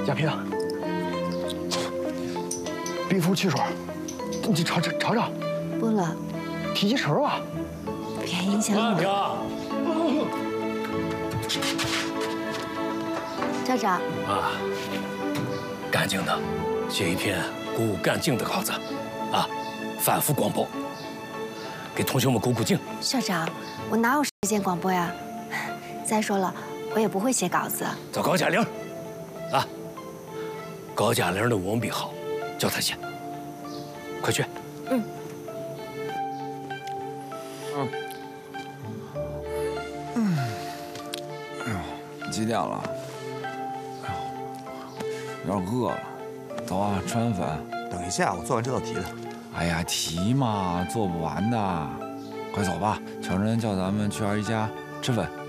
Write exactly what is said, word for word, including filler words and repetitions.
亚萍，冰敷汽水，你尝尝尝尝。 不了， 提起神啊！ 别影响阿你。 平， 站长啊，干净的，写一篇鼓舞干劲的稿子，啊，反复广播，给同学们鼓鼓劲。 校长，我哪有时间广播呀？再说了，我也不会写稿子。 找高贾玲，啊，高贾玲的文笔好，叫她写。快去。 嗯。 嗯。嗯。哎呦，几点了？哎呦，有点饿了。走啊，吃完饭。 等一下，我做完这道题了。 哎呀，题嘛，做不完的。快走吧，乔真叫咱们去二姨家吃饭。